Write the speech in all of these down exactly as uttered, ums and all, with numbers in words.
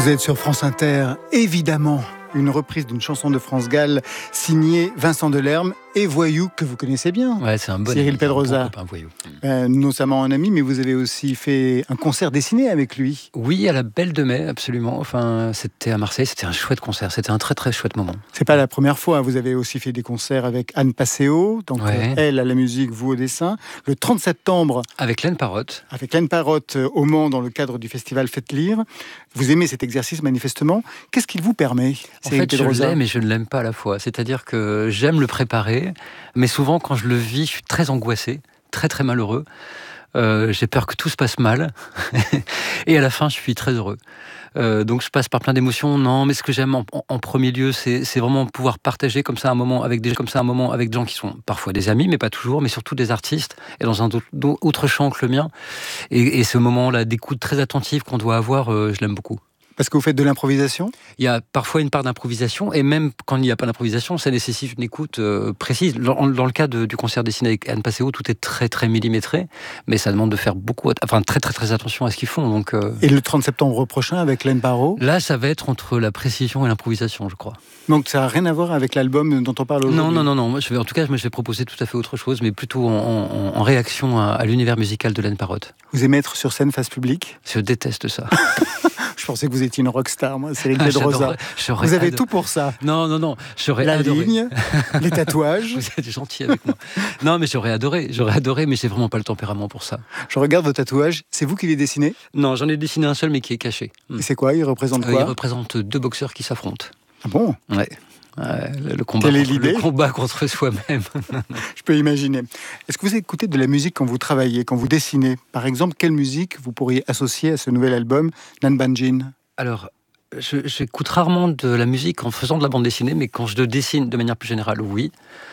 Vous êtes sur France Inter, évidemment, une reprise d'une chanson de France Gall signée Vincent Delerme et Voyou, que vous connaissez bien. Ouais, c'est un bon Cyril ami, Pedrosa. un bon copain, Voyou. Euh, notamment un ami, mais vous avez aussi fait un concert dessiné avec lui. Oui, à la Belle de Mai, absolument. Enfin, c'était à Marseille, c'était un chouette concert, c'était un très très chouette moment. C'est pas la première fois, vous avez aussi fait des concerts avec Anne Passeo, donc Ouais. elle à la musique, vous au dessin. Le trente septembre, Avec Laine Parotte. avec Laine Parotte euh, au Mans, dans le cadre du festival Faites Lire. Vous aimez cet exercice manifestement. Qu'est-ce qu'il vous permet, En Cyril fait, je Pedrosa l'aime et je ne l'aime pas à la fois. C'est-à-dire que j'aime le préparer, mais souvent quand je le vis, je suis très angoissé, très très malheureux. Euh, j'ai peur que tout se passe mal. Et à la fin, je suis très heureux. Euh, donc je passe par plein d'émotions. Non, mais ce que j'aime en, en premier lieu, c'est, c'est vraiment pouvoir partager comme ça un moment avec des comme ça un moment avec des gens qui sont parfois des amis, mais pas toujours, mais surtout des artistes et dans un autre, autre champ que le mien. Et, et ce moment-là d'écoute très attentive qu'on doit avoir, euh, je l'aime beaucoup. Parce que vous faites de l'improvisation ? Il y a parfois une part d'improvisation, et même quand il n'y a pas d'improvisation, ça nécessite une écoute euh, précise. Dans, dans le cas de, du concert dessiné avec Anne Passeo, tout est très très millimétré, mais ça demande de faire beaucoup, enfin très très très attention à ce qu'ils font. Donc, euh... Et le trente septembre prochain avec Laine Parotte ? Là, ça va être entre la précision et l'improvisation, je crois. Donc ça n'a rien à voir avec l'album dont on parle aujourd'hui ? Non, non, non, non. Moi, je vais, en tout cas, moi, je vais proposer tout à fait autre chose, mais plutôt en, en, en réaction à, à l'univers musical de Laine Parotte. Vous aimez être sur scène face public ? Je déteste ça. Je pensais que vous étiez une rockstar, moi, Cyril Ah, Pedrosa. j'adorerais- j'aurais Vous avez adoré. tout pour ça. Non, non, non. J'aurais La adoré. ligne, les tatouages. Vous êtes gentil avec moi. Non, mais j'aurais adoré. J'aurais adoré, mais j'ai vraiment pas le tempérament pour ça. Je regarde vos tatouages. C'est vous qui les dessinez ? Non, j'en ai dessiné un seul, mais qui est caché. Et c'est quoi ? Ils représentent Euh, il quoi ? représente deux boxeurs qui s'affrontent. Ah bon ? Ouais. Ouais, le, le combat Quelle est contre, l'idée le combat contre soi-même. Je peux imaginer. Est-ce que vous écoutez de la musique quand vous travaillez, quand vous dessinez ? Par exemple, quelle musique vous pourriez associer à ce nouvel album, Nan Banjin ? Alors, je- j'écoute rarement de la musique en faisant de la bande dessinée, mais quand je le dessine de manière plus générale, oui.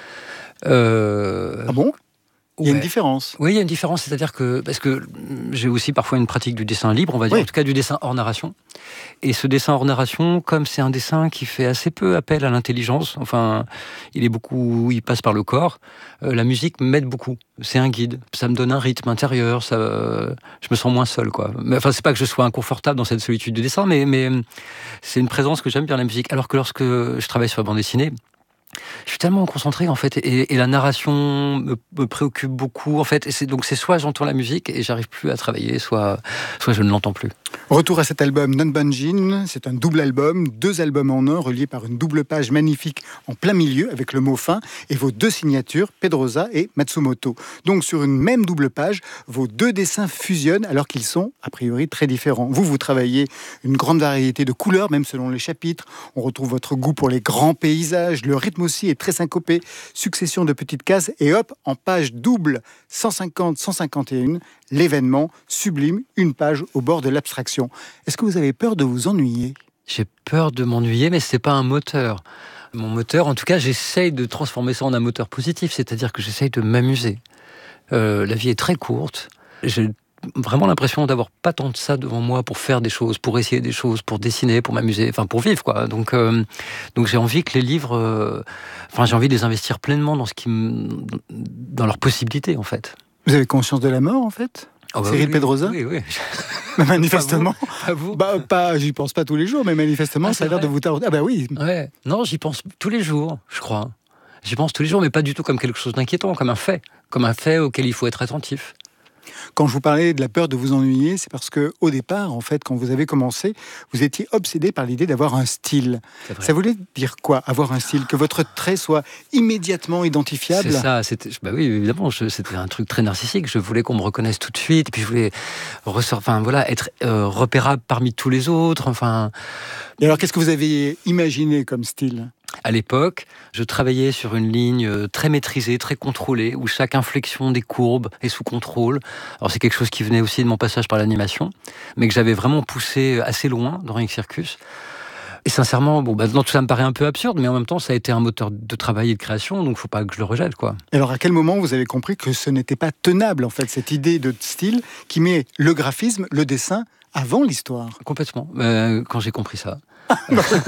Euh, Ah bon ? Il y a ouais. une différence. Oui, il y a une différence, c'est-à-dire que, parce que j'ai aussi parfois une pratique du dessin libre, on va dire, Oui. en tout cas du dessin hors narration. Et ce dessin hors narration, comme c'est un dessin qui fait assez peu appel à l'intelligence, enfin, il est beaucoup, il passe par le corps, euh, la musique m'aide beaucoup. C'est un guide, ça me donne un rythme intérieur, ça, euh, je me sens moins seul, quoi. Mais, enfin, c'est pas que je sois inconfortable dans cette solitude du dessin, mais, mais c'est une présence que j'aime bien, la musique. Alors que lorsque je travaille sur la bande dessinée, je suis tellement concentré en fait, et, et la narration me, me préoccupe beaucoup en fait. Et c'est, donc c'est soit j'entends la musique et j'arrive plus à travailler, soit, soit je ne l'entends plus. Retour à cet album Nan Banjin, c'est un double album, deux albums en un, reliés par une double page magnifique en plein milieu, avec le mot fin, et vos deux signatures, Pedrosa et Matsumoto. Donc sur une même double page, vos deux dessins fusionnent alors qu'ils sont, a priori, très différents. Vous, vous travaillez une grande variété de couleurs, même selon les chapitres. On retrouve votre goût pour les grands paysages, le rythme aussi est très syncopé, succession de petites cases, et hop, en page double, cent cinquante cent cinquante et un, l'événement sublime, une page au bord de l'abstraction. Est-ce que vous avez peur de vous ennuyer ? J'ai peur de m'ennuyer, mais c'est pas un moteur. Mon moteur, en tout cas, j'essaye de transformer ça en un moteur positif, c'est-à-dire que j'essaye de m'amuser. Euh, la vie est très courte. J'ai vraiment l'impression d'avoir pas tant de ça devant moi pour faire des choses, pour essayer des choses, pour dessiner, pour m'amuser, enfin pour vivre, quoi. Donc, euh, donc j'ai envie que les livres, euh, enfin j'ai envie de les investir pleinement dans ce qui, me, dans leurs possibilités, en fait. Vous avez conscience de la mort, en fait ? Oh bah Cyril oui, Pedrosa ? Oui, oui. Manifestement. Pas vous. Bah, pas, j'y pense pas tous les jours, mais manifestement, Ah, ça a c'est l'air de vrai. vous tarauder. Ah bah oui. Ouais. Non, j'y pense tous les jours, je crois. J'y pense tous les jours, mais pas du tout comme quelque chose d'inquiétant, comme un fait, comme un fait auquel il faut être attentif. Quand je vous parlais de la peur de vous ennuyer, c'est parce que au départ, en fait, quand vous avez commencé, vous étiez obsédé par l'idée d'avoir un style. C'est vrai. Ça voulait dire quoi, avoir un style ? Que votre trait soit immédiatement identifiable ? C'est ça, c'était, bah oui, évidemment, je, c'était un truc très narcissique. Je voulais qu'on me reconnaisse tout de suite, et puis je voulais ressort, enfin voilà, être euh, repérable parmi tous les autres. Enfin, Et alors, qu'est-ce que vous avez imaginé comme style ? à l'époque, je travaillais sur une ligne euh, très maîtrisée, très contrôlée, où chaque inflexion des courbes est sous contrôle. Alors c'est quelque chose qui venait aussi de mon passage par l'animation, mais que j'avais vraiment poussé assez loin dans Rien que Circus. Et sincèrement, bon, bah, tout ça me paraît un peu absurde, mais en même temps, ça a été un moteur de travail et de création, donc faut pas que je le rejette, quoi. Et alors, à quel moment vous avez compris que ce n'était pas tenable, en fait, cette idée de style qui met le graphisme, le dessin, avant l'histoire ? Complètement. Euh, quand j'ai compris ça.